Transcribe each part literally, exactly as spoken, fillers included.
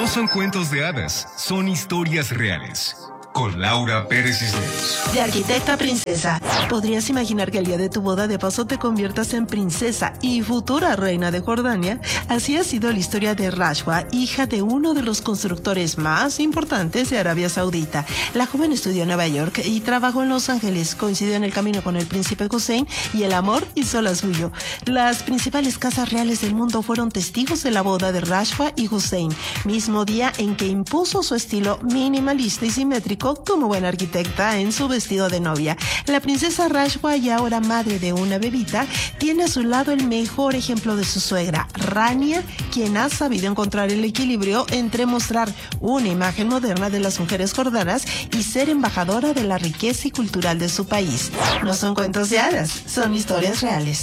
son cuentos de hadas, son historias reales. Con Laura Pérez Cisneros. De arquitecta a princesa. ¿Podrías imaginar que el día de tu boda de paso te conviertas en princesa y futura reina de Jordania? Así ha sido la historia de Rashwa, hija de uno de los constructores más importantes de Arabia Saudita. La joven estudió en Nueva York y trabajó en Los Ángeles. Coincidió en el camino con el príncipe Hussein y el amor hizo la suyo. Las principales casas reales del mundo fueron testigos de la boda de Rashwa y Hussein, mismo día en que impuso su estilo minimalista y simétrico como buena arquitecta en su vestido de novia. La princesa Rashwa, y ahora madre de una bebita, tiene a su lado el mejor ejemplo de su suegra, Rania, quien ha sabido encontrar el equilibrio entre mostrar una imagen moderna de las mujeres jordanas y ser embajadora de la riqueza y cultural de su país. No son cuentos de hadas, son historias reales.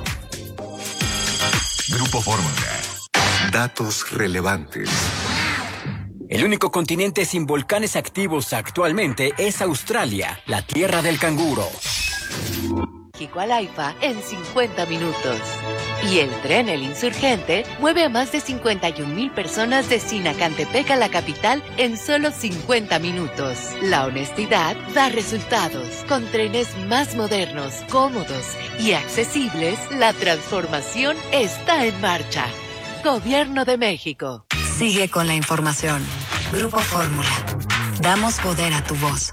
Grupo Fórmula. Datos relevantes. El único continente sin volcanes activos actualmente es Australia, la tierra del canguro. México al AIFA en cincuenta minutos. Y el tren El Insurgente mueve a más de cincuenta y un mil personas de Sinacantepec a la capital en solo cincuenta minutos. La honestidad da resultados. Con trenes más modernos, cómodos y accesibles, la transformación está en marcha. Gobierno de México. Sigue con la información. Grupo Fórmula. Damos poder a tu voz.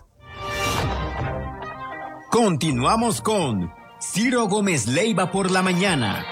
Continuamos con Ciro Gómez Leiva por la mañana.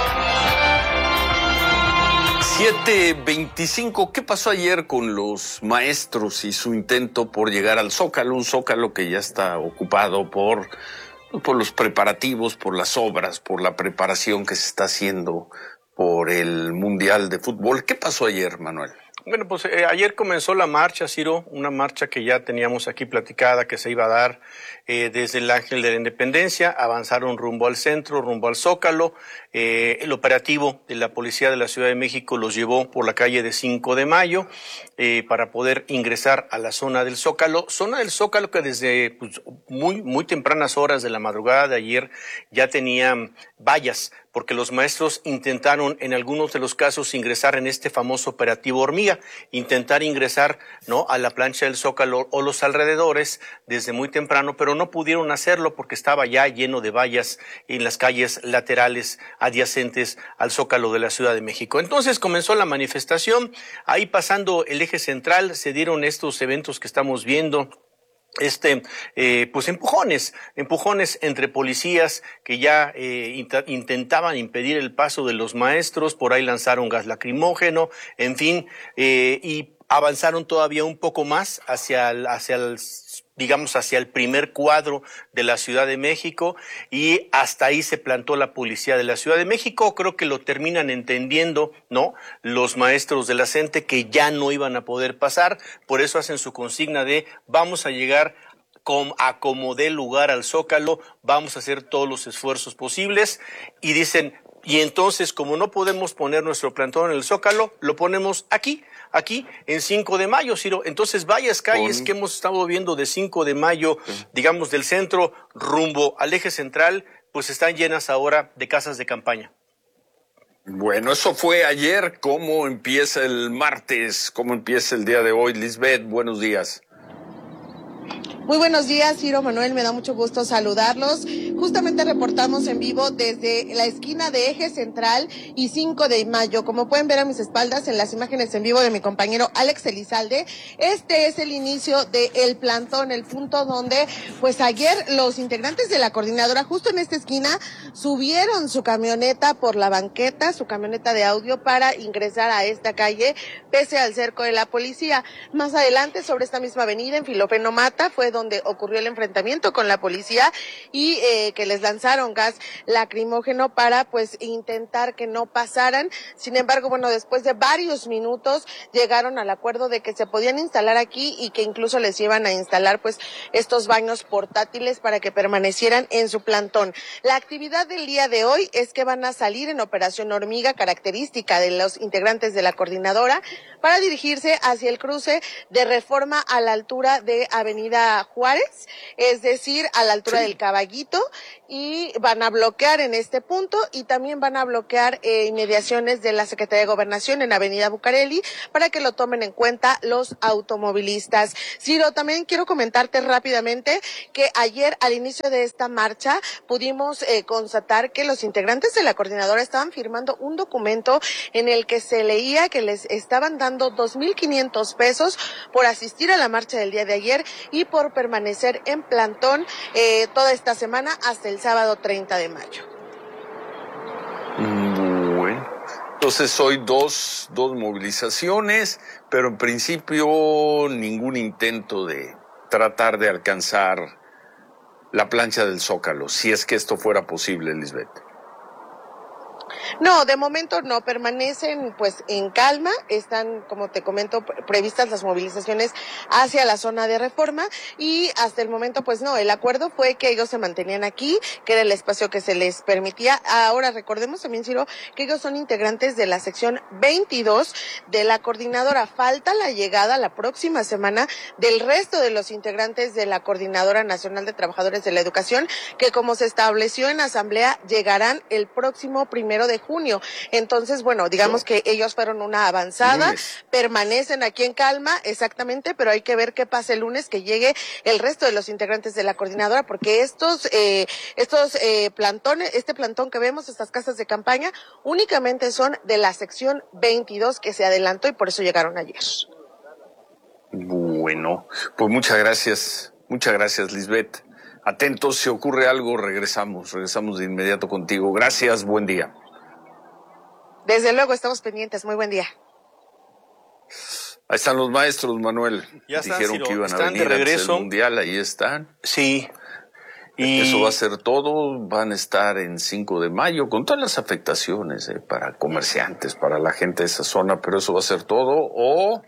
siete veinticinco. ¿Qué pasó ayer con los maestros y su intento por llegar al Zócalo? Un Zócalo que ya está ocupado por, por los preparativos, por las obras, por la preparación que se está haciendo por el Mundial de Fútbol. ¿Qué pasó ayer, Manuel? Bueno, pues eh, ayer comenzó la marcha, Ciro, una marcha que ya teníamos aquí platicada, que se iba a dar eh, desde el Ángel de la Independencia, avanzaron rumbo al centro, rumbo al Zócalo. Eh, el operativo de la Policía de la Ciudad de México los llevó por la calle de cinco de mayo eh, para poder ingresar a la zona del Zócalo. Zona del Zócalo que desde pues, muy, muy tempranas horas de la madrugada de ayer ya tenía vallas, porque los maestros intentaron en algunos de los casos ingresar en este famoso operativo hormiga, intentar ingresar, ¿no?, a la plancha del Zócalo o los alrededores desde muy temprano, pero no pudieron hacerlo porque estaba ya lleno de vallas en las calles laterales adyacentes al Zócalo de la Ciudad de México. Entonces comenzó la manifestación, ahí pasando el eje central se dieron estos eventos que estamos viendo. Este, eh, pues empujones, empujones entre policías que ya eh, int- intentaban impedir el paso de los maestros, por ahí lanzaron gas lacrimógeno, en fin, eh, y avanzaron todavía un poco más hacia el, hacia el, digamos, hacia el primer cuadro de la Ciudad de México, y hasta ahí se plantó la policía de la Ciudad de México. Creo que lo terminan entendiendo, ¿no?, los maestros de la CENTE, que ya no iban a poder pasar, por eso hacen su consigna de vamos a llegar con, a como dé lugar al Zócalo, vamos a hacer todos los esfuerzos posibles, y dicen, y entonces como no podemos poner nuestro plantón en el Zócalo, lo ponemos aquí, aquí en cinco de mayo, Ciro. Entonces varias calles que hemos estado viendo de cinco de mayo, digamos del centro rumbo al eje central, pues están llenas ahora de casas de campaña. Bueno, eso fue ayer. ¿Cómo empieza el martes? ¿Cómo empieza el día de hoy? Lisbeth, buenos días. Muy buenos días, Ciro, Manuel, me da mucho gusto saludarlos. Justamente reportamos en vivo desde la esquina de Eje Central y cinco de mayo. Como pueden ver a mis espaldas en las imágenes en vivo de mi compañero Alex Elizalde, este es el inicio del plantón, el punto donde, pues ayer los integrantes de la coordinadora, justo en esta esquina, subieron su camioneta por la banqueta, su camioneta de audio, para ingresar a esta calle, pese al cerco de la policía. Más adelante, sobre esta misma avenida, en Filofeno Mata, fue donde ocurrió el enfrentamiento con la policía y eh, que les lanzaron gas lacrimógeno para pues intentar que no pasaran. Sin embargo, bueno, después de varios minutos llegaron al acuerdo de que se podían instalar aquí y que incluso les iban a instalar pues estos baños portátiles para que permanecieran en su plantón. La actividad del día de hoy es que van a salir en operación hormiga, característica de los integrantes de la coordinadora, para dirigirse hacia el cruce de Reforma a la altura de Avenida Juárez, es decir, a la altura sí. del Caballito, y van a bloquear en este punto y también van a bloquear eh, inmediaciones de la Secretaría de Gobernación en Avenida Bucareli para que lo tomen en cuenta los automovilistas. Ciro, también quiero comentarte rápidamente que ayer al inicio de esta marcha pudimos eh, constatar que los integrantes de la coordinadora estaban firmando un documento en el que se leía que les estaban dando dos mil quinientos pesos por asistir a la marcha del día de ayer y por permanecer en plantón eh, toda esta semana hasta el sábado treinta de mayo. Bueno, entonces hoy dos, dos movilizaciones, pero en principio ningún intento de tratar de alcanzar la plancha del Zócalo, si es que esto fuera posible, Lisbeth. No, de momento no, permanecen pues en calma, están, como te comento, previstas las movilizaciones hacia la zona de Reforma y hasta el momento pues no, el acuerdo fue que ellos se mantenían aquí, que era el espacio que se les permitía. Ahora recordemos también, Ciro, que ellos son integrantes de la sección veintidós de la coordinadora. Falta la llegada la próxima semana del resto de los integrantes de la Coordinadora Nacional de Trabajadores de la Educación, que como se estableció en asamblea, llegarán el próximo primero de junio. Entonces, bueno, digamos que ellos fueron una avanzada, lunes. Permanecen aquí en calma, exactamente, pero hay que ver qué pasa el lunes, que llegue el resto de los integrantes de la coordinadora, porque estos, eh, estos eh, plantones, este plantón que vemos, estas casas de campaña, únicamente son de la sección veintidós que se adelantó y por eso llegaron ayer. Bueno, pues muchas gracias, muchas gracias, Lisbeth. Atentos, si ocurre algo, regresamos, regresamos de inmediato contigo. Gracias, buen día. Desde luego, estamos pendientes. Muy buen día. Ahí están los maestros, Manuel. Ya están, dijeron Ciro, que iban están a venir de regreso. Al Mundial, ahí están. Sí. Y eso va a ser todo. Van a estar en cinco de mayo con todas las afectaciones eh, para comerciantes, para la gente de esa zona, pero eso va a ser todo. O,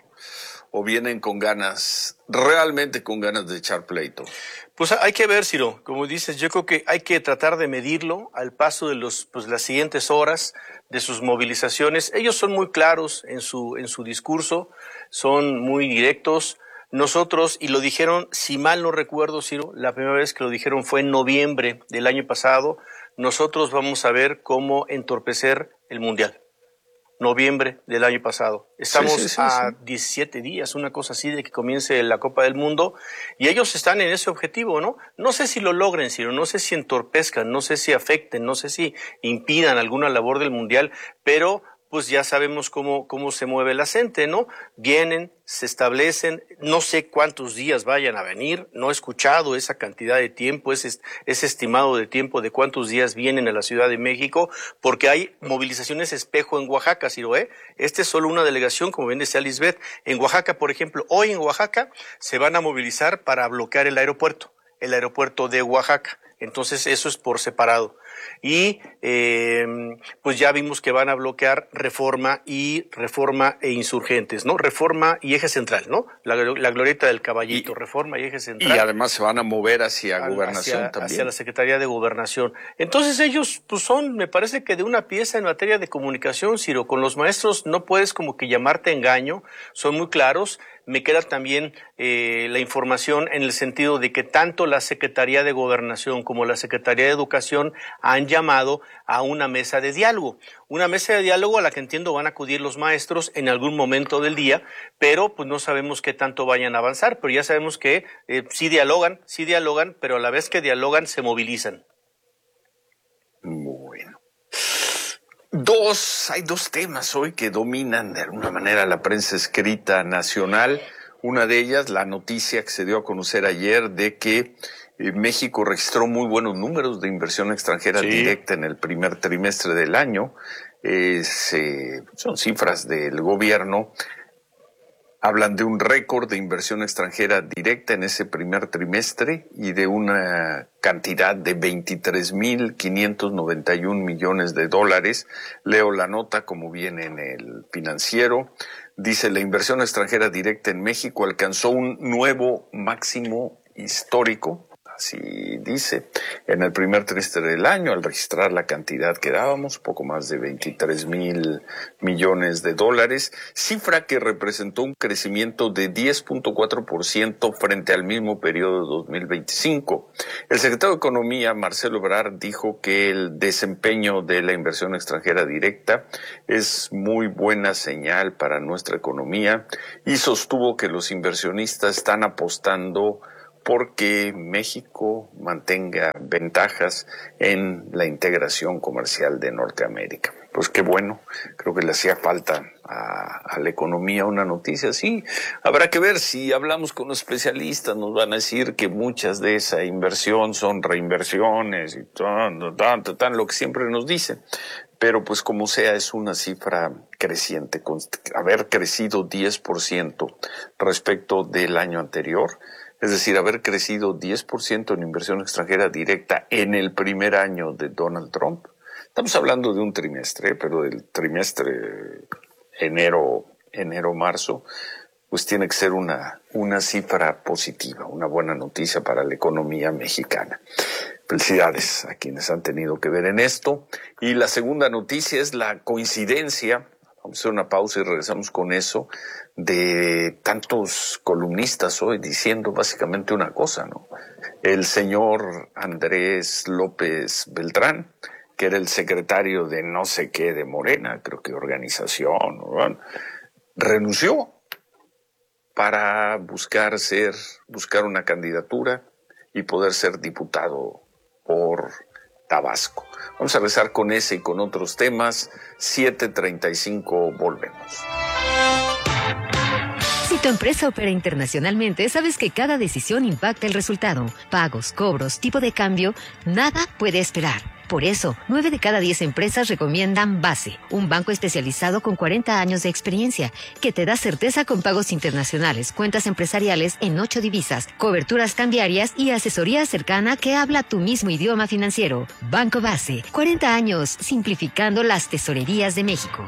o vienen con ganas, realmente con ganas de echar pleito. Pues hay que ver, Ciro, como dices, yo creo que hay que tratar de medirlo al paso de los, pues, las siguientes horas de sus movilizaciones. Ellos son muy claros en su, en su discurso, son muy directos. Nosotros, y lo dijeron, si mal no recuerdo, Ciro, la primera vez que lo dijeron fue en noviembre del año pasado, nosotros vamos a ver cómo entorpecer el Mundial. Noviembre del año pasado. Estamos sí, sí, sí, a sí. diecisiete días, una cosa así, de que comience la Copa del Mundo, y ellos están en ese objetivo, ¿no? No sé si lo logren, Ciro, no sé si entorpezcan, no sé si afecten, no sé si impidan alguna labor del Mundial, pero pues ya sabemos cómo, cómo se mueve la gente, ¿no? Vienen, se establecen, no sé cuántos días vayan a venir, no he escuchado esa cantidad de tiempo, ese, ese estimado de tiempo de cuántos días vienen a la Ciudad de México, porque hay movilizaciones espejo en Oaxaca, Ciro, ¿eh? Esta es solo una delegación, como bien decía Lisbeth. En Oaxaca, por ejemplo, hoy en Oaxaca se van a movilizar para bloquear el aeropuerto, el aeropuerto de Oaxaca. Entonces eso es por separado. Y eh, pues ya vimos que van a bloquear Reforma y Reforma e Insurgentes, ¿no? Reforma y Eje Central, ¿no? La, la glorieta del Caballito, y, Reforma y Eje Central. Y además se van a mover hacia a, Gobernación hacia, también. Hacia la Secretaría de Gobernación. Entonces ellos pues son, me parece que de una pieza en materia de comunicación, Ciro. Con los maestros no puedes como que llamarte engaño, son muy claros. Me queda también eh, la información en el sentido de que tanto la Secretaría de Gobernación como la Secretaría de Educación han llamado a una mesa de diálogo. Una mesa de diálogo a la que entiendo van a acudir los maestros en algún momento del día, pero pues no sabemos qué tanto vayan a avanzar, pero ya sabemos que eh, sí dialogan, sí dialogan, pero a la vez que dialogan se movilizan. Bueno. Dos, hay dos temas hoy que dominan de alguna manera la prensa escrita nacional. Una de ellas, la noticia que se dio a conocer ayer de que eh, México registró muy buenos números de inversión extranjera sí. directa en el primer trimestre del año. Eh, se, son cifras del gobierno. Hablan de un récord de inversión extranjera directa en ese primer trimestre y de una cantidad de veintitrés mil quinientos noventa y un millones de dólares. Leo la nota como viene en el Financiero. Dice, la inversión extranjera directa en México alcanzó un nuevo máximo histórico, Así dice, en el primer trimestre del año, al registrar la cantidad que dábamos, poco más de veintitrés mil millones de dólares, cifra que representó un crecimiento de diez punto cuatro por ciento frente al mismo periodo de dos mil veinticinco. El secretario de Economía, Marcelo Ebrard, dijo que el desempeño de la inversión extranjera directa es muy buena señal para nuestra economía y sostuvo que los inversionistas están apostando porque México mantenga ventajas en la integración comercial de Norteamérica. Pues qué bueno, creo que le hacía falta a, a la economía una noticia así. Habrá que ver, si hablamos con los especialistas nos van a decir que muchas de esa inversión son reinversiones y tan, tan, tan, tan, lo que siempre nos dicen. Pero pues como sea, es una cifra creciente. Con haber crecido diez por ciento respecto del año anterior, es decir, haber crecido diez por ciento en inversión extranjera directa en el primer año de Donald Trump. Estamos hablando de un trimestre, pero del trimestre enero, enero, marzo, pues tiene que ser una, una cifra positiva, una buena noticia para la economía mexicana. Felicidades a quienes han tenido que ver en esto. Y la segunda noticia es la coincidencia, vamos a hacer una pausa y regresamos con eso, de tantos columnistas hoy diciendo básicamente una cosa, ¿no? El señor Andrés López Beltrán, que era el secretario de no sé qué de Morena, creo que organización, ¿no? Renunció para buscar ser, buscar una candidatura y poder ser diputado por Tabasco. Vamos a regresar con ese y con otros temas. siete treinta y cinco, volvemos. Si tu empresa opera internacionalmente, sabes que cada decisión impacta el resultado. Pagos, cobros, tipo de cambio, nada puede esperar. Por eso, nueve de cada diez empresas recomiendan Base, un banco especializado con cuarenta años de experiencia, que te da certeza con pagos internacionales, cuentas empresariales en ocho divisas, coberturas cambiarias y asesoría cercana que habla tu mismo idioma financiero. Banco Base, cuarenta años simplificando las tesorerías de México.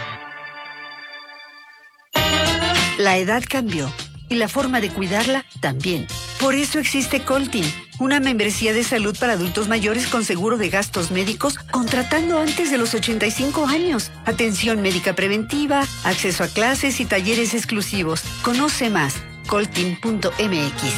La edad cambió y la forma de cuidarla también. Por eso existe Coltin, una membresía de salud para adultos mayores con seguro de gastos médicos contratando antes de los ochenta y cinco años. Atención médica preventiva, acceso a clases y talleres exclusivos. Conoce más, coltin punto m x.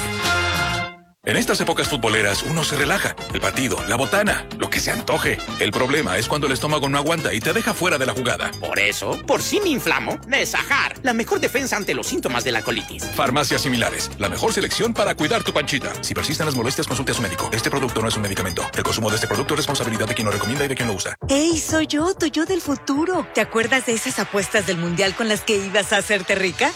En estas épocas futboleras uno se relaja. El partido, la botana, lo que se antoje. El problema es cuando el estómago no aguanta y te deja fuera de la jugada. Por eso, por si me inflamo, Nesajar, la mejor defensa ante los síntomas de la colitis. Farmacias similares, la mejor selección para cuidar tu panchita. Si persisten las molestias, consulte a su médico. Este producto no es un medicamento. El consumo de este producto es responsabilidad de quien lo recomienda y de quien lo usa. ¡Ey, soy yo, tu yo del futuro! ¿Te acuerdas de esas apuestas del mundial con las que ibas a hacerte rica?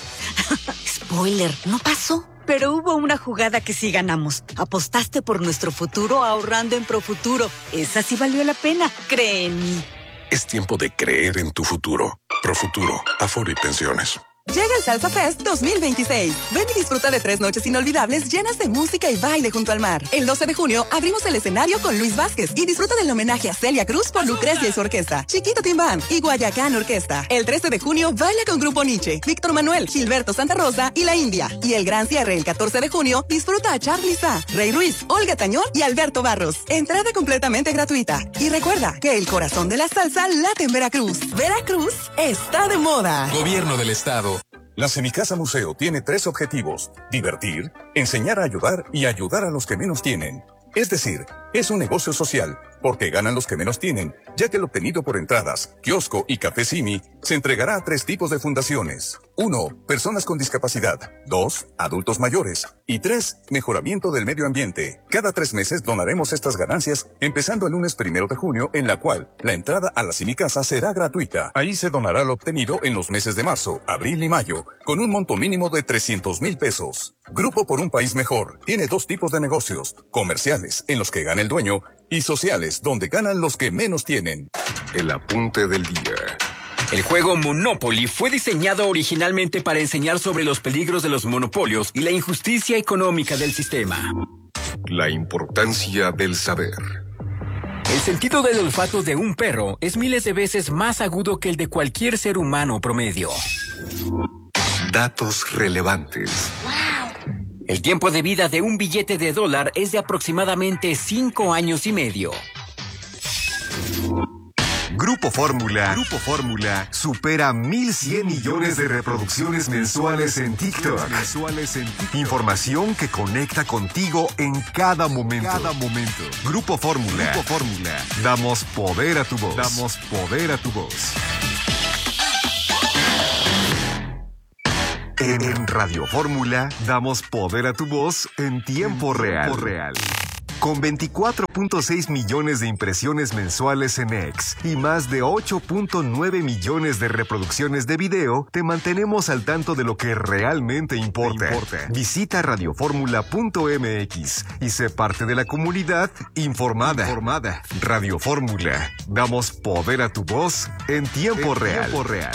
Spoiler, no pasó. Pero hubo una jugada que sí ganamos. Apostaste por nuestro futuro ahorrando en Profuturo. Esa sí valió la pena. Cree en mí. Es tiempo de creer en tu futuro. Profuturo, Afore y Pensiones. Llega el Salsa Fest dos mil veintiséis. Ven y disfruta de tres noches inolvidables llenas de música y baile junto al mar. El doce de junio abrimos el escenario con Luis Vázquez y disfruta del homenaje a Celia Cruz por Lucrecia y su orquesta, Chiquito Timbán y Guayacán Orquesta. El trece de junio baila con Grupo Nietzsche, Víctor Manuel, Gilberto Santa Rosa y La India. Y el gran cierre el catorce de junio disfruta a Charly Sa, Rey Ruiz, Olga Tañón y Alberto Barros. Entrada completamente gratuita. Y recuerda que el corazón de la salsa late en Veracruz. Veracruz está de moda. Gobierno del Estado. La Semicasa Museo tiene tres objetivos: divertir, enseñar a ayudar y ayudar a los que menos tienen. Es decir, es un negocio social, porque ganan los que menos tienen, ya que el obtenido por entradas, kiosco y café Simi se entregará a tres tipos de fundaciones. Uno, personas con discapacidad. Dos, adultos mayores. Y tres, mejoramiento del medio ambiente. Cada tres meses donaremos estas ganancias, empezando el lunes primero de junio, en la cual la entrada a la Semicasa será gratuita. Ahí se donará lo obtenido en los meses de marzo, abril y mayo, con un monto mínimo de trescientos mil pesos. Grupo por un País Mejor tiene dos tipos de negocios: comerciales, en los que gana el dueño, y sociales, donde ganan los que menos tienen. El apunte del día. El juego Monopoly fue diseñado originalmente para enseñar sobre los peligros de los monopolios y la injusticia económica del sistema. La importancia del saber. El sentido del olfato de un perro es miles de veces más agudo que el de cualquier ser humano promedio. Datos relevantes. El tiempo de vida de un billete de dólar es de aproximadamente cinco años y medio. Grupo Fórmula, Grupo Fórmula supera mil cien millones de reproducciones mensuales en TikTok. Mensuales en TikTok. Información que conecta contigo en cada momento. Cada momento. Grupo Fórmula, Grupo Fórmula. Damos poder a tu voz. Damos poder a tu voz. En, en Radio Fórmula damos poder a tu voz en tiempo real. Tiempo real. Con veinticuatro punto seis millones de impresiones mensuales en X y más de ocho punto nueve millones de reproducciones de video, te mantenemos al tanto de lo que realmente importa. importa. Visita radio fórmula punto m x y sé parte de la comunidad informada. informada. Radio Fórmula. Damos poder a tu voz en tiempo en real. Tiempo real.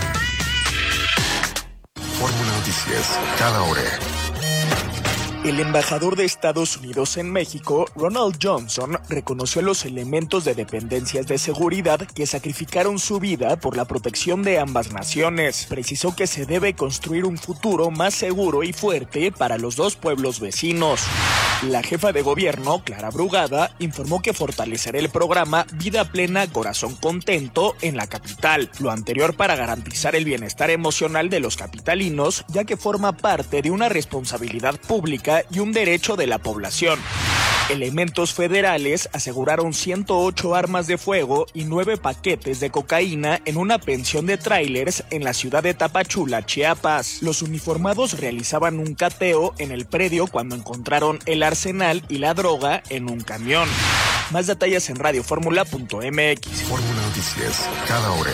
Fórmula Noticias, cada hora. El embajador de Estados Unidos en México, Ronald Johnson, reconoció los elementos de dependencias de seguridad que sacrificaron su vida por la protección de ambas naciones. Precisó que se debe construir un futuro más seguro y fuerte para los dos pueblos vecinos. La jefa de gobierno, Clara Brugada, informó que fortalecerá el programa Vida Plena, Corazón Contento en la capital. Lo anterior para garantizar el bienestar emocional de los capitalinos, ya que forma parte de una responsabilidad pública y un derecho de la población. Elementos federales aseguraron ciento ocho armas de fuego y nueve paquetes de cocaína en una pensión de tráilers en la ciudad de Tapachula, Chiapas. Los uniformados realizaban un cateo en el predio cuando encontraron el arsenal y la droga en un camión. Más detalles en radio fórmula punto m x. Fórmula Noticias, cada hora.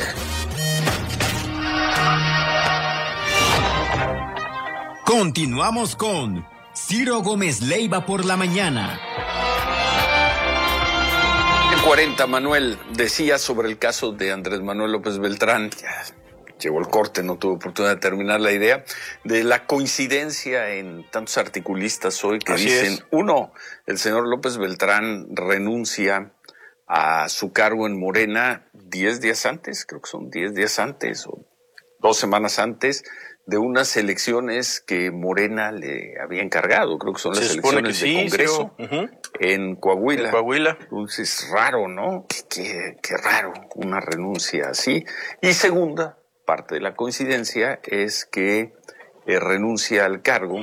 Continuamos con Ciro Gómez Leiva por la mañana. En cuarenta, Manuel decía sobre el caso de Andrés Manuel López Beltrán, ya llegó el corte, no tuve oportunidad de terminar la idea, de la coincidencia en tantos articulistas hoy que Así dicen, es. uno, el señor López Beltrán renuncia a su cargo en Morena diez días antes, creo que son diez días antes o dos semanas antes, de unas elecciones que Morena le había encargado, creo que son las elecciones de sí, Congreso sí, uh-huh. en Coahuila. En Coahuila. Entonces, raro, ¿no? Qué, qué, qué raro, una renuncia así. Y segunda parte de la coincidencia es que eh, renuncia al cargo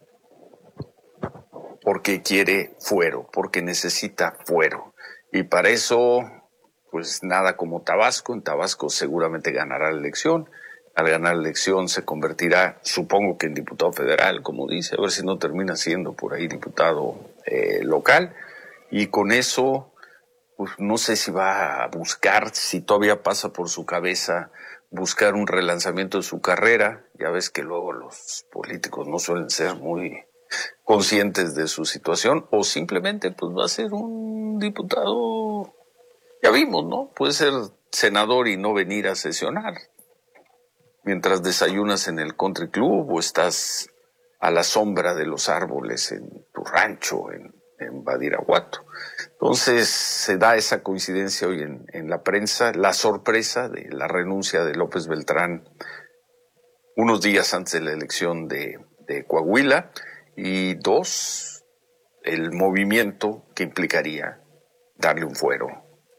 porque quiere fuero, porque necesita fuero. Y para eso, pues nada como Tabasco. En Tabasco seguramente ganará la elección. Al ganar la elección se convertirá, supongo que en diputado federal, como dice, a ver si no termina siendo por ahí diputado eh, local. Y con eso, pues no sé si va a buscar, si todavía pasa por su cabeza, buscar un relanzamiento de su carrera. Ya ves que luego los políticos no suelen ser muy conscientes de su situación, o simplemente pues va a ser un diputado, ya vimos, ¿no? Puede ser senador y no venir a sesionar. Mientras desayunas en el country club o estás a la sombra de los árboles en tu rancho, en, en Badiraguato. Entonces se da esa coincidencia hoy en, en la prensa, la sorpresa de la renuncia de López Beltrán unos días antes de la elección de, de Coahuila, y dos, el movimiento que implicaría darle un fuero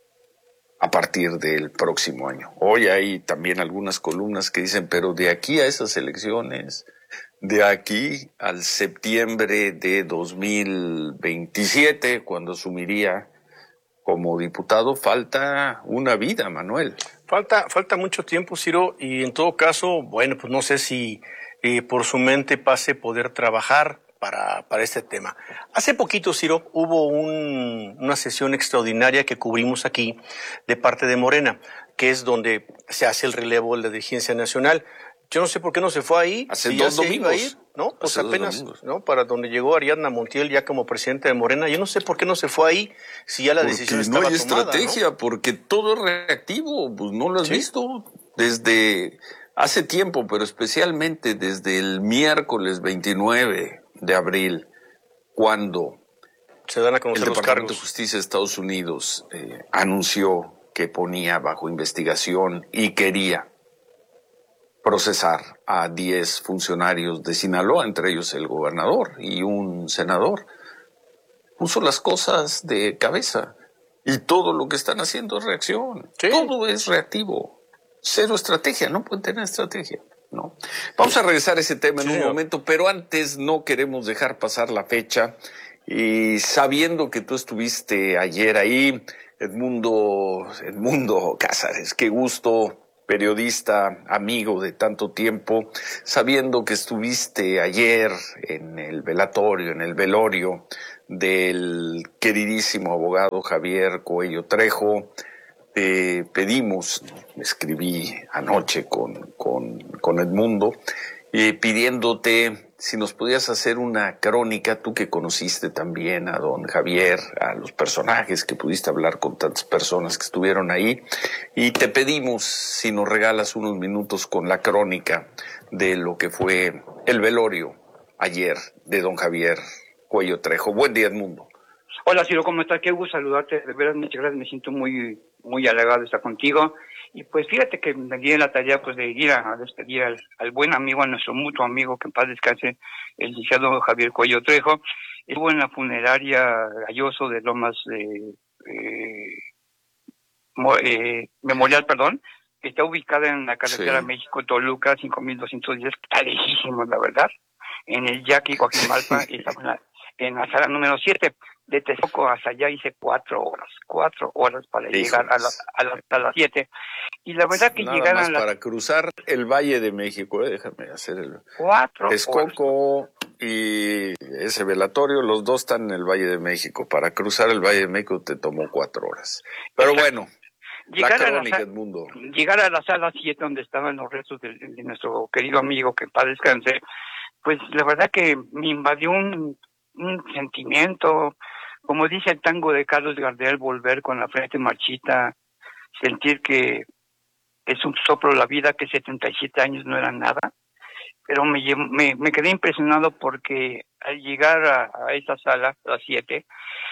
a partir del próximo año. Hoy hay también algunas columnas que dicen, pero de aquí a esas elecciones, de aquí al septiembre de dos mil veintisiete, cuando asumiría como diputado, falta una vida, Manuel. Falta, falta mucho tiempo, Ciro, y en todo caso, bueno, pues no sé si eh, por su mente pase poder trabajar para, para este tema. Hace poquito, Ciro, hubo un, una sesión extraordinaria que cubrimos aquí de parte de Morena, que es donde se hace el relevo de la dirigencia nacional. Yo no sé por qué no se fue ahí. Hace si dos ya domingos. Se iba a ir, ¿no? Pues Hace apenas, ¿no? Para donde llegó Ariadna Montiel ya como presidente de Morena. Yo no sé por qué no se fue ahí si ya la porque decisión no estaba hay tomada, estrategia, ¿no? Porque todo es reactivo, pues no lo has ¿Sí? visto desde hace tiempo, pero especialmente desde el miércoles veintinueve de abril, cuando se dan a conocer el los Departamento cargos. de Justicia de Estados Unidos eh, anunció que ponía bajo investigación y quería procesar a diez funcionarios de Sinaloa, entre ellos el gobernador y un senador. Puso las cosas de cabeza y todo lo que están haciendo es reacción. Sí. Todo es reactivo. Cero estrategia, no pueden tener estrategia. No. Vamos a regresar a ese tema en sí, un señor. momento, pero antes no queremos dejar pasar la fecha y sabiendo que tú estuviste ayer ahí, Edmundo, Edmundo Cázares, qué gusto, periodista, amigo de tanto tiempo, sabiendo que estuviste ayer en el velatorio, en el velorio del queridísimo abogado Javier Cuello Trejo. Te pedimos, escribí anoche con, con, con Edmundo, eh, pidiéndote si nos podías hacer una crónica, tú que conociste también a don Javier, a los personajes, que pudiste hablar con tantas personas que estuvieron ahí, y te pedimos si nos regalas unos minutos con la crónica de lo que fue el velorio ayer de don Javier Cuello Trejo. Buen día, Edmundo. Hola, Ciro, ¿cómo estás? Qué gusto saludarte, de verdad, muchas gracias, me siento muy muy halagado de estar contigo, y pues fíjate que me di la tarea pues de ir a, a despedir al, al buen amigo, a nuestro mutuo amigo, que en paz descanse, el licenciado Javier Cuello Trejo. Estuvo en la funeraria Galloso de Lomas de eh, mo, eh, Memorial, perdón, que está ubicada en la carretera sí. México-Toluca, cinco mil doscientos diez, está lejísimo, la verdad, en el Yaqui, Coajimalpa, y en la, en la sala número siete. De Texcoco hasta allá hice cuatro horas, cuatro horas para Híjoles. llegar a, la, a, la, a las siete. Y la verdad que Nada llegar más a la... para cruzar el Valle de México, eh, déjame hacer el... Cuatro Texcoco horas. Y ese velatorio, los dos están en el Valle de México. Para cruzar el Valle de México te tomó cuatro horas. Pero Exacto. bueno, llegar la crónica, a la, Edmundo. Llegar a la sala siete donde estaban los restos de, de nuestro querido amigo, que en paz descanse, pues la verdad que me invadió un, un sentimiento... Como dice el tango de Carlos Gardel, volver con la frente marchita, sentir que es un soplo la vida, que setenta y siete años no era nada, pero me, me, me quedé impresionado porque al llegar a, a esa sala, a las siete,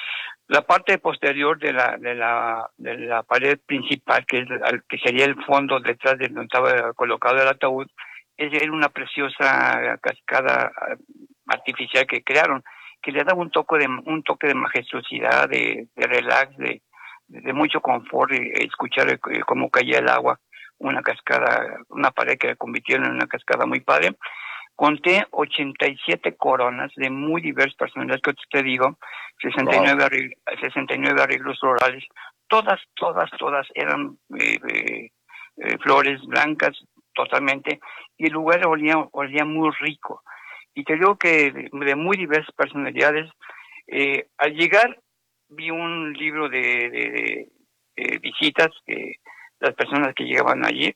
la parte posterior de la de la de la pared principal, que es que sería el fondo detrás de donde estaba colocado el ataúd, era una preciosa cascada artificial que crearon, que le daba un toque de un toque de majestuosidad, de, de relax, de, de mucho confort, de escuchar cómo caía el agua, una cascada, una pared que convirtieron en una cascada muy padre. Conté ochenta y siete coronas de muy diversas personalidades, que te digo, sesenta y nueve, wow. arreglos, sesenta y nueve arreglos florales, todas, todas, todas eran eh, eh, eh, flores blancas totalmente, y el lugar olía, olía muy rico. Y te digo que de, de muy diversas personalidades, eh, al llegar vi un libro de, de, de, de visitas, que las personas que llegaban allí,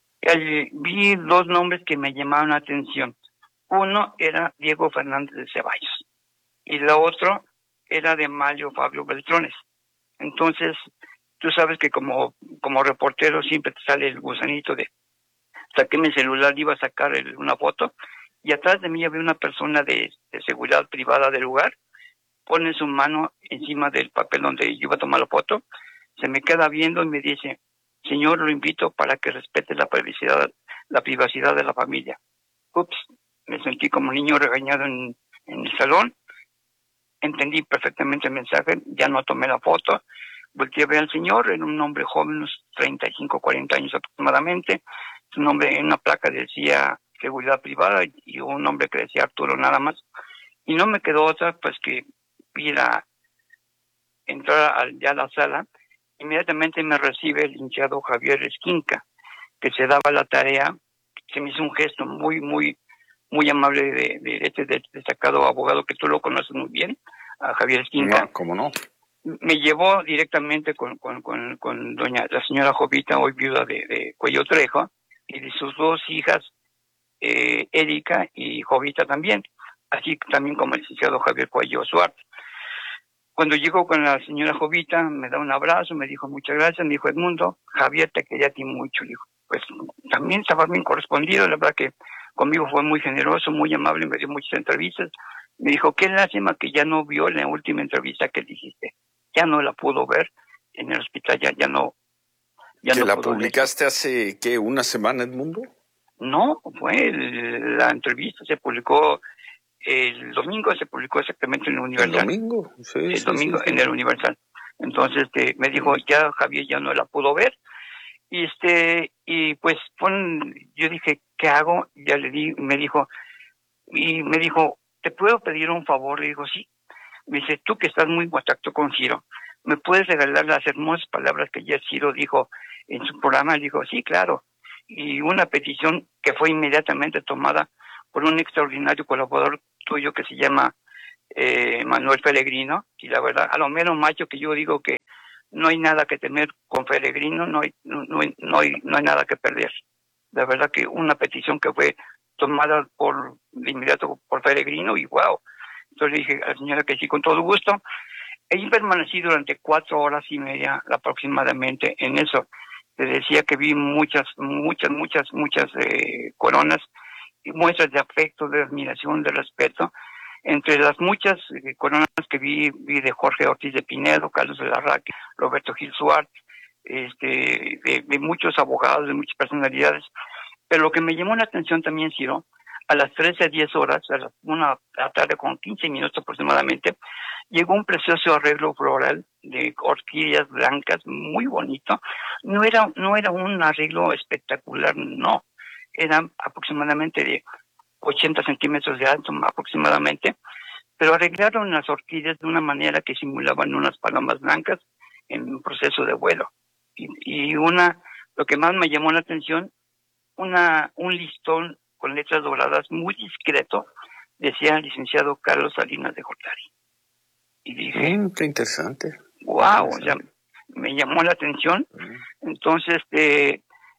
al, vi dos nombres que me llamaron la atención. Uno era Diego Fernández de Ceballos y la otro era de Mario Fabio Beltrones. Entonces, tú sabes que como, como reportero siempre te sale el gusanito de saqué mi celular, iba a sacar el, una foto, y atrás de mí había una persona de, de seguridad privada del lugar, pone su mano encima del papel donde yo iba a tomar la foto, se me queda viendo y me dice, señor, lo invito para que respete la privacidad, la privacidad de la familia. Ups, me sentí como niño regañado en, en el salón, entendí perfectamente el mensaje, ya no tomé la foto, volteé a ver al señor, era un hombre joven, unos treinta y cinco, cuarenta años aproximadamente, su nombre en una placa decía seguridad privada y un nombre que decía Arturo nada más, y no me quedó otra pues que ir a entrar a, ya a la sala. Inmediatamente me recibe el licenciado Javier Esquinca, que se daba la tarea, se me hizo un gesto muy, muy, muy amable de, de este destacado abogado que tú lo conoces muy bien, a Javier Esquinca. No, ¿cómo no? Me llevó directamente con, con, con, con doña, la señora Jovita, hoy viuda de, de Cuello Trejo, y de sus dos hijas, eh, Erika y Jovita también, así también como el licenciado Javier Cuello Suárez. Cuando llegó con la señora Jovita, me da un abrazo, me dijo muchas gracias, me dijo Edmundo, Javier te quería a ti mucho, dijo. Pues también estaba bien correspondido, la verdad que conmigo fue muy generoso, muy amable, me dio muchas entrevistas. Me dijo, qué lástima que ya no vio la última entrevista que le hiciste, ya no la pudo ver en el hospital, ya, ya no. Ya ¿Que no la pudo publicaste leer. Hace, qué, una semana, Edmundo? No, fue el- la entrevista se publicó el domingo, se publicó exactamente en el Universal. El domingo, sí. El sí, domingo sí, sí. en el Universal. Entonces este, me dijo, ya Javier ya no la pudo ver. Y este, y pues pon, yo dije, ¿qué hago? Ya le di, me dijo, y me dijo, ¿te puedo pedir un favor? Le digo, sí. Me dice, tú que estás muy en contacto con Ciro, ¿me puedes regalar las hermosas palabras que ya Ciro dijo en su programa? Le digo, sí, claro. Y una petición que fue inmediatamente tomada por un extraordinario colaborador tuyo que se llama eh, Manuel Pellegrino. Y la verdad, a lo menos macho que yo digo que no hay nada que temer con Pellegrino, no hay, no, no hay, no hay, no hay nada que perder. La verdad que una petición que fue tomada por de inmediato por Pellegrino y wow. Entonces le dije a la señora que sí, con todo gusto. Ella permanecí durante cuatro horas y media aproximadamente en eso. Le decía que vi muchas, muchas, muchas, muchas eh, coronas y muestras de afecto, de admiración, de respeto. Entre las muchas eh, coronas que vi, vi de Jorge Ortiz de Pinedo, Carlos de Larraque, Roberto Gil Suárez, este, de, de muchos abogados, de muchas personalidades. Pero lo que me llamó la atención también, Ciro, a las trece, diez horas, a la una de la tarde con quince minutos aproximadamente, llegó un precioso arreglo floral de orquídeas blancas, muy bonito. No era, no era un arreglo espectacular, no. Era aproximadamente de ochenta centímetros de alto, aproximadamente. Pero arreglaron las orquídeas de una manera que simulaban unas palomas blancas en un proceso de vuelo. Y, y una, lo que más me llamó la atención, una, un listón con letras doradas muy discreto, decía el licenciado Carlos Salinas de Gortari. Y dije, Mm, qué interesante. wow, o sea, me llamó la atención. Entonces, este,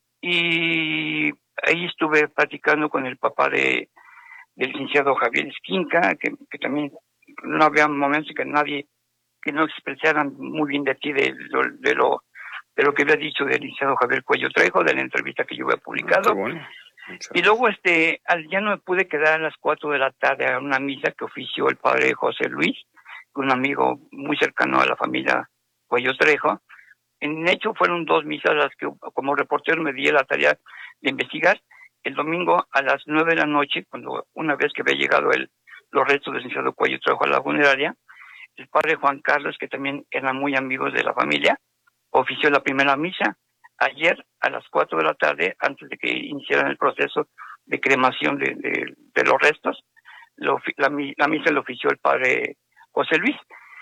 y ahí estuve platicando con el papá de del licenciado Javier Esquinca, que, que también no había momentos que nadie, que no expresaran muy bien de ti, de lo, de lo, de lo que había dicho del licenciado Javier Cuello Trejo, de la entrevista que yo había publicado. Qué bueno. Y luego este al, ya no me pude quedar a las cuatro de la tarde a una misa que ofició el padre José Luis, un amigo muy cercano a la familia Cuello Trejo. En hecho fueron dos misas las que como reportero me di la tarea de investigar. El domingo a las nueve de la noche, cuando una vez que había llegado el, los restos del licenciado Cuello Trejo a la funeraria, el padre Juan Carlos, que también eran muy amigos de la familia, ofició la primera misa. Ayer a las cuatro de la tarde, antes de que iniciaran el proceso de cremación de, de, de los restos, lo, la, la misa la ofició el padre José Luis.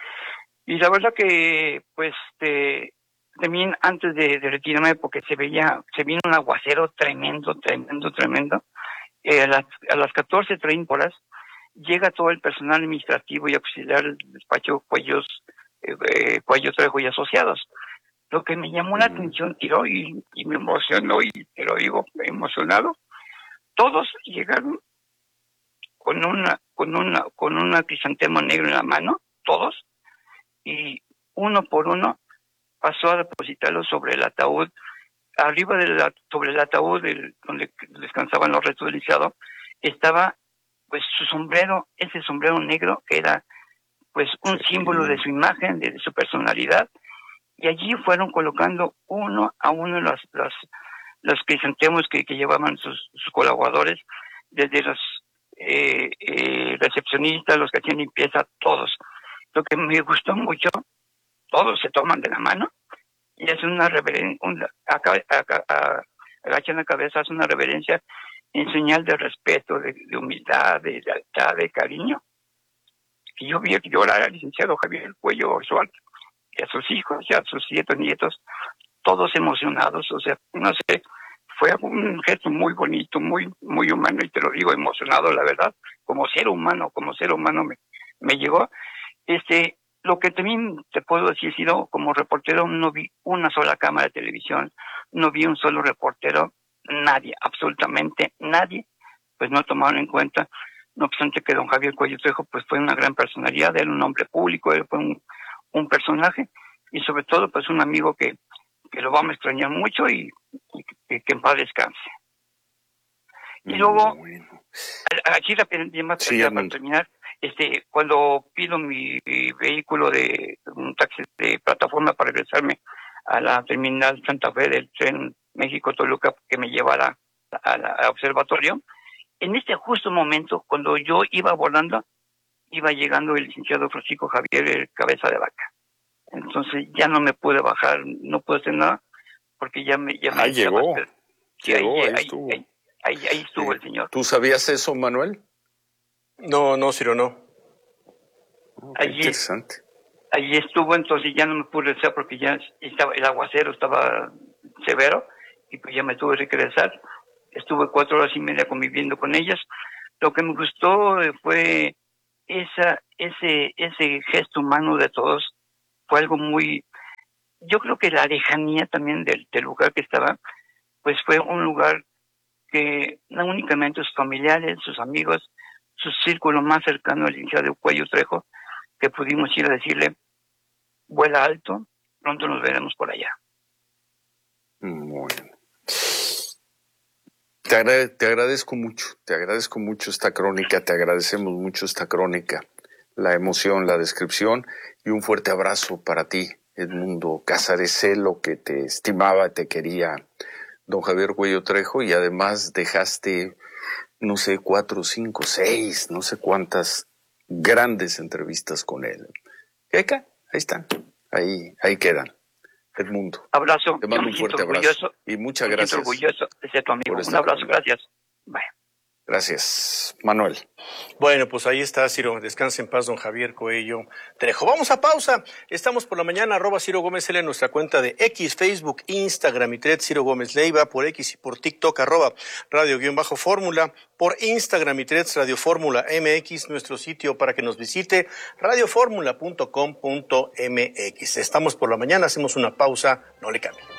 Y la verdad que, pues, este, también antes de, de retirarme, porque se veía, se vino un aguacero tremendo, tremendo, tremendo, eh, a las, a las catorce treinta horas, llega todo el personal administrativo y auxiliar del despacho Cuellos, eh, eh, Cuello Trejo y Asociados. Lo que me llamó la atención, tiró y, y me emocionó, y te lo digo, emocionado. Todos llegaron con una, con una, con una crisantema negro en la mano, todos, y uno por uno pasó a depositarlo sobre el ataúd. Arriba del, sobre el ataúd del, donde descansaban los restos del licenciado, estaba pues su sombrero, ese sombrero negro que era pues un sí, símbolo de su imagen, de, de su personalidad. Y allí fueron colocando uno a uno los, los, los crisantemos que, que llevaban sus, sus colaboradores, desde los eh, eh, recepcionistas, los que hacían limpieza, todos. Lo que me gustó mucho, todos se toman de la mano y hacen una reverencia, una, acá, acá, a, agachan la cabeza, hacen una reverencia en señal de respeto, de, de humildad, de lealtad, de cariño. Y yo vi llorar al licenciado Javier Cuello Suárez, y a sus hijos y a sus siete nietos, todos emocionados. O sea, no sé, fue un gesto muy bonito, muy muy humano, y te lo digo, emocionado, la verdad, como ser humano, como ser humano me, me llegó. Este, lo que también te puedo decir, Ciro, como reportero no vi una sola cámara de televisión, no vi un solo reportero, nadie, absolutamente nadie, pues no tomaron en cuenta. No obstante que don Javier Cuello Trejo pues fue una gran personalidad, él un hombre público, él fue un un personaje, y sobre todo pues un amigo que, que lo vamos a extrañar mucho, y, y que, que en paz descanse. Y luego, bueno. aquí rápidamente sí, para terminar, este, cuando pido mi, mi vehículo de un taxi de plataforma para regresarme a la terminal Santa Fe del tren México-Toluca, que me llevara al, al observatorio. En este justo momento, cuando yo iba volando, iba llegando el licenciado Francisco Javier el Cabeza de Vaca. Entonces ya no me pude bajar, no pude hacer nada, porque ya me... Ya me ah, llegó. Sí, llegó, ahí, ahí, ahí estuvo. Ahí, ahí, ahí estuvo sí. el señor. ¿Tú sabías eso, Manuel? No, no, Ciro, no. Oh, allí, interesante. Allí estuvo, entonces ya no me pude regresar porque ya estaba el aguacero estaba severo y pues ya me tuve que regresar. Estuve cuatro horas y media conviviendo con ellas. Lo que me gustó fue esa, ese, ese gesto humano de todos. Fue algo muy, yo creo que la lejanía también del, del lugar que estaba, pues fue un lugar que no únicamente sus familiares, sus amigos, su círculo más cercano al licenciado Cuello Trejo, que pudimos ir a decirle, vuela alto, pronto nos veremos por allá. Muy bien. Te, agrade, te agradezco mucho, te agradezco mucho esta crónica, te agradecemos mucho esta crónica, la emoción, la descripción y un fuerte abrazo para ti, Edmundo Cázares. Sé lo que te estimaba, te quería don Javier Cuello Trejo y además dejaste, no sé, cuatro, cinco, seis, no sé cuántas grandes entrevistas con él. Eka, ahí están, ahí, ahí quedan. Edmundo. Abrazo. Te mando un fuerte abrazo. Y muchas me gracias. orgulloso de ser tu amigo. Un abrazo, crónica. Gracias. Bye. Gracias, Manuel. Bueno, pues ahí está, Ciro. Descanse en paz, don Javier Cuello Trejo. Vamos a pausa. Estamos por la mañana, arroba Ciro Gómez L en nuestra cuenta de X, Facebook, Instagram y Threads, Ciro Gómez Leiva, por X y por TikTok, arroba Radio-Fórmula, por Instagram y Threads, Radio Fórmula M X, nuestro sitio para que nos visite, radioformula punto com punto m x. Estamos por la mañana, hacemos una pausa, no le cambien.